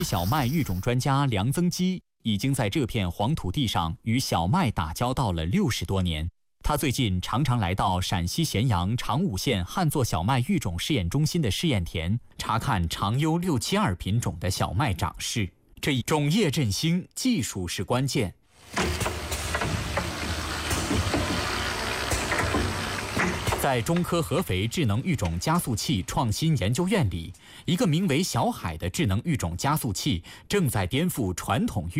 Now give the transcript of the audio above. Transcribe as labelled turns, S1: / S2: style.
S1: 小麦育种专家梁增基已经在这片黄土地上与小麦打交道了60多年。他最近常常来到陕西咸阳长武县旱作小麦育种试验中心的试验田，查看长优672品种的小麦长势。这一种业振兴，技术是关键。 在中科合肥智能育种加速器创新研究院里，一个名为“小海”的智能育种加速器正在颠覆传统育